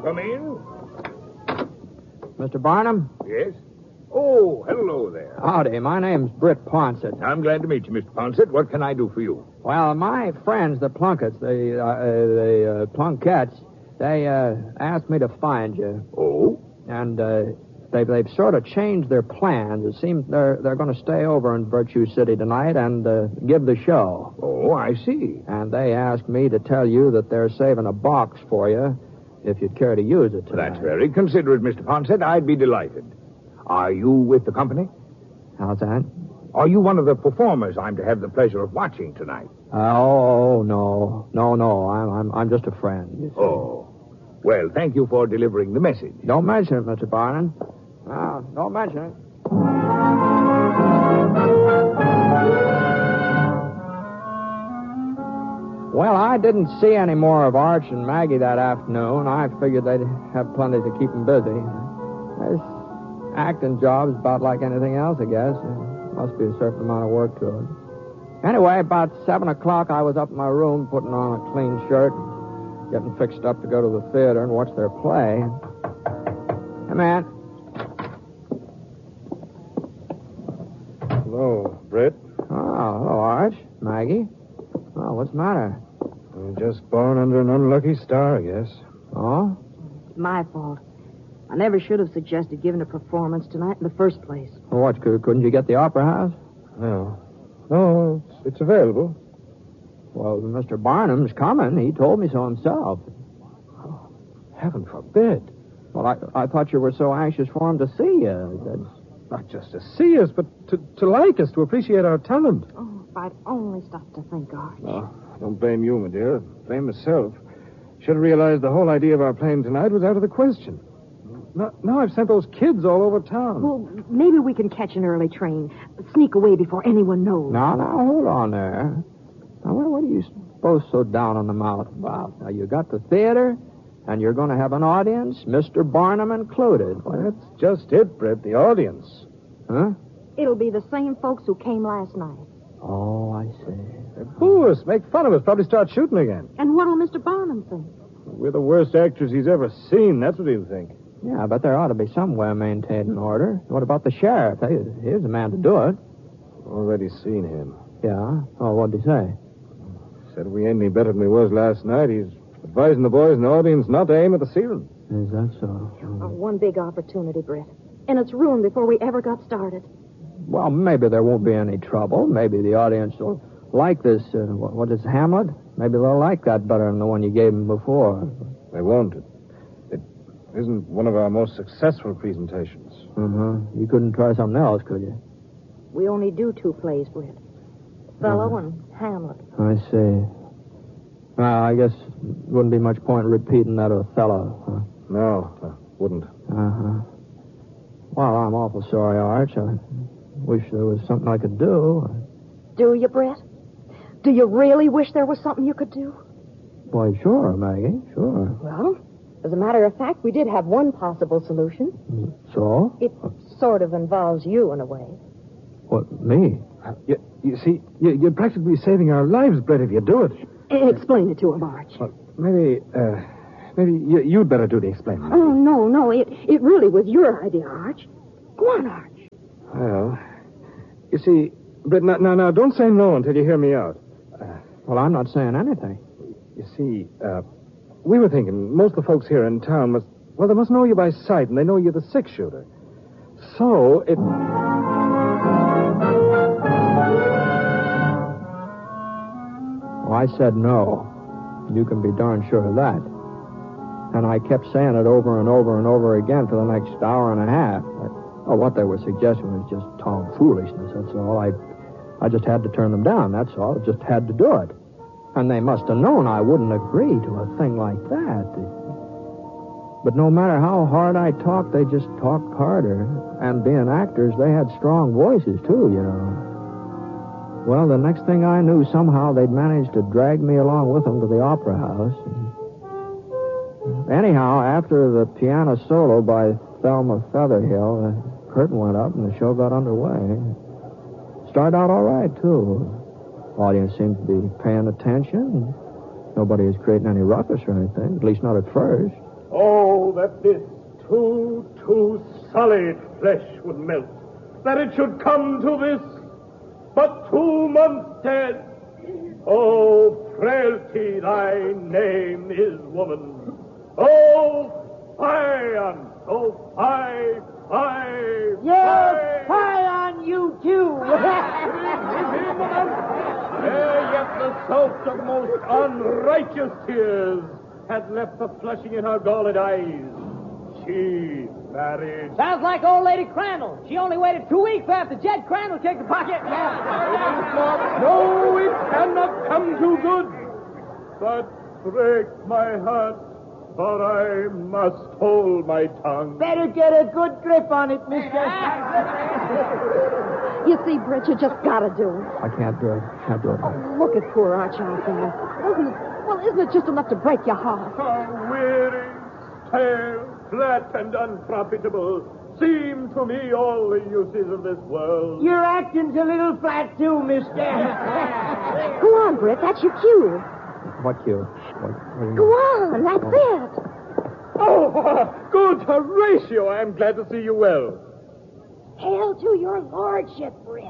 come in? Mr. Barnum? Yes? Oh, hello there. Howdy. My name's Britt Ponsett. I'm glad to meet you, Mr. Ponsett. What can I do for you? Well, my friends, the Plunkets, the Plunkettes, they asked me to find you. Oh? And they've sort of changed their plans. It seems they're going to stay over in Virtue City tonight and give the show. Oh, I see. And they asked me to tell you that they're saving a box for you if you'd care to use it tonight. That's very considerate, Mr. Ponsett. I'd be delighted. Are you with the company? How's that? Are you one of the performers I'm to have the pleasure of watching tonight? Oh, no. No. I'm just a friend. You see. Oh. Well, thank you for delivering the message. Don't mention it, Mr. Barnum. Don't mention it. Well, I didn't see any more of Arch and Maggie that afternoon. I figured they'd have plenty to keep them busy. This acting job's about like anything else, I guess. There must be a certain amount of work to it. Anyway, about 7 o'clock, I was up in my room putting on a clean shirt, getting fixed up to go to the theater and watch their play. Hey, man. Hello, Britt. Oh, hello, Arch. Maggie. Oh, what's the matter? You're just born under an unlucky star, I guess. Oh? It's my fault. I never should have suggested giving a performance tonight in the first place. Well, what, couldn't you get the Opera House? No, it's available. Well, Mr. Barnum's coming. He told me so himself. Oh, heaven forbid. Well, I thought you were so anxious for him to see you. Not just to see us, but to like us, to appreciate our talent. Oh, if I'd only stopped to think, Arch. Oh, I don't blame you, my dear. I blame myself. Should have realized the whole idea of our playing tonight was out of the question. Now I've sent those kids all over town. Well, maybe we can catch an early train. Sneak away before anyone knows. Now, hold on there. Now, what are you both so down on the mouth about? Now, you got the theater, and you're going to have an audience, Mr. Barnum included. Well, that's just it, Britt, the audience. Huh? It'll be the same folks who came last night. Oh, I see. They boo us, make fun of us, probably start shooting again. And what'll Mr. Barnum think? We're the worst actors he's ever seen, that's what he'll think. Yeah, but there ought to be somewhere maintained in order. What about the sheriff? Here's the man to do it. Already seen him. Yeah? Oh, what'd he say? Said we ain't any better than we was last night. He's advising the boys in the audience not to aim at the ceiling. Is that so? One big opportunity, Britt. And it's ruined before we ever got started. Well, maybe there won't be any trouble. Maybe the audience will like this, what is Hamlet? Maybe they'll like that better than the one you gave them before. They won't. It isn't one of our most successful presentations. You couldn't try something else, could you? We only do 2 plays, Britt. Othello and Hamlet. I see. Well, I guess wouldn't be much point in repeating that Othello, huh? No, wouldn't. Well, I'm awful sorry, Arch. I wish there was something I could do. Do you, Britt? Do you really wish there was something you could do? Why, sure, Maggie, sure. Well, as a matter of fact, we did have one possible solution. So? It sort of involves you in a way. What, me? You see, you're practically saving our lives, Brett, if you do it. Explain it to him, Arch. Maybe you'd better do the explaining. Oh, no. It really was your idea, Arch. Go on, Arch. Well, you see, Brett, now, don't say no until you hear me out. Well, I'm not saying anything. You see, we were thinking most of the folks here in town they must know you by sight, and they know you're the six-shooter. So, it... Well, I said no. You can be darn sure of that. And I kept saying it over and over and over again for the next hour and a half. What they were suggesting was just tomfoolishness, that's all. I just had to turn them down, that's all. I just had to do it. And they must have known I wouldn't agree to a thing like that. But no matter how hard I talked, they just talked harder. And being actors, they had strong voices, too, you know. Well, the next thing I knew, somehow they'd managed to drag me along with them to the Opera House. Anyhow, after the piano solo by Thelma Featherhill, the curtain went up and the show got underway. Started out all right, too. Audience seemed to be paying attention. Nobody was creating any ruckus or anything, at least not at first. Oh, that this too solid flesh would melt. That it should come to this, but 2 months dead. Oh, frailty, thy name is woman. Oh, Phaon, oh, fie. Yes, fie on you, too. Yet the source of most unrighteous tears had left the flushing in her galled eyes. She married. Sounds like old Lady Crandall. She only waited 2 weeks after Jed Crandall kicked the bucket. No, it cannot come too good. But break my heart, for I must hold my tongue. Better get a good grip on it, mister. You see, Britt, you just gotta do it. I can't do it. Can't do it. Look at poor Arch out there. Isn't it just enough to break your heart? How weary, stale, flat, and unprofitable seem to me all the uses of this world. Your acting's a little flat, too, mister. Go on, Britt, that's your cue. What cue? What do you Go mean? on, that's it. Oh, good Horatio. I am glad to see you well. Hail to your lordship, Britt.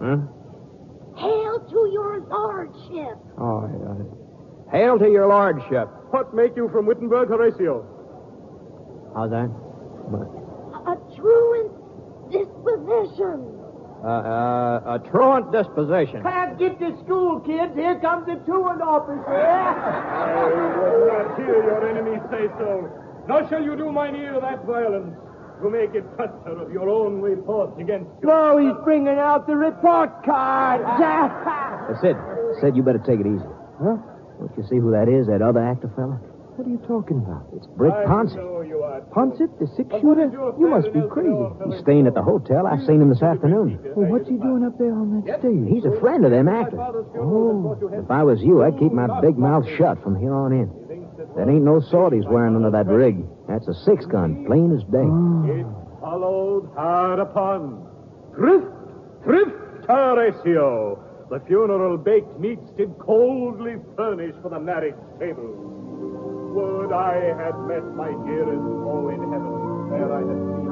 Hail to your lordship. Oh, hail to your lordship. What make you from Wittenberg, Horatio? How's that? A truant disposition. A truant disposition. Can't get to school, kids. Here comes the truant officer. I would not hear your enemy say so. Nor shall you do mine ear that violence to make it cluster of your own report against you. No, he's bringing out the report card. Sid, you better take it easy. Huh? Don't you see who that is, that other actor fella? What are you talking about? It's Britt I Ponset. know you are. Ponset, the six-shooter? You must be crazy. He's staying at the hotel. I seen him this afternoon. Well, what's he doing up there on that stage? He's a friend of them actors. Oh. If I was you, I'd keep my big mouth shut from here on in. That ain't no sword he's wearing under that rig. That's a 6-gun, plain as day. It followed hard upon. Thrift, Horatio. The funeral baked meats did coldly furnish for the marriage table. Would I had met my dearest foe in heaven, where I had seen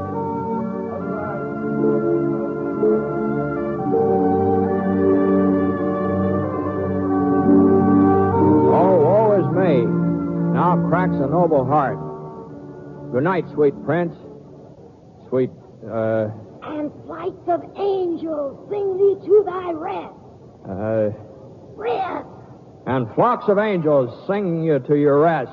Oh, woe is me. Now cracks a noble heart. Good night, sweet prince. Sweet, And flights of angels sing thee to thy rest. Rest. And flocks of angels sing you to your rest.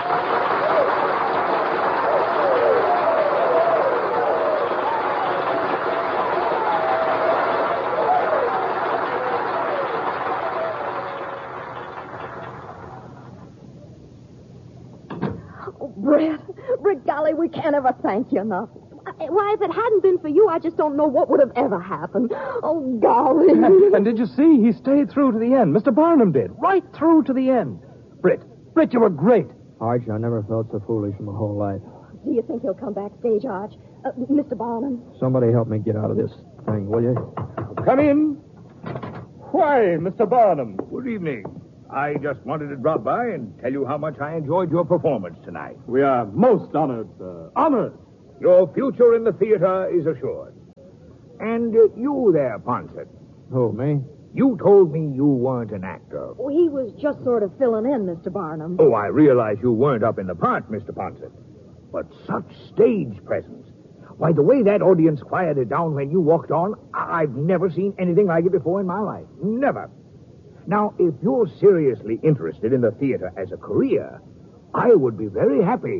Oh, Britt, golly, we can't ever thank you enough. Why, if it hadn't been for you, I just don't know what would have ever happened. Oh, golly. And did you see? He stayed through to the end. Mr. Barnum did. Right through to the end. Britt, you were great. Arch, I never felt so foolish in my whole life. Do you think he'll come backstage, Arch? Mr. Barnum? Somebody help me get out of this thing, will you? Come in. Why, Mr. Barnum? Good evening. I just wanted to drop by and tell you how much I enjoyed your performance tonight. We are most honored, sir. Honored. Your future in the theater is assured. And you there, Ponset. Who, me? You told me you weren't an actor. Oh, he was just sort of filling in, Mr. Barnum. Oh, I realize you weren't up in the part, Mr. Ponset. But such stage presence. Why, the way that audience quieted down when you walked on, I've never seen anything like it before in my life. Never. Now, if you're seriously interested in the theater as a career, I would be very happy.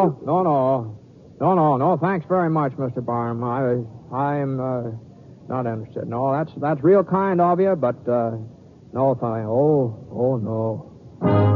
No, thanks very much, Mr. Barnum. I'm not interested. No, that's real kind of you, but no, no.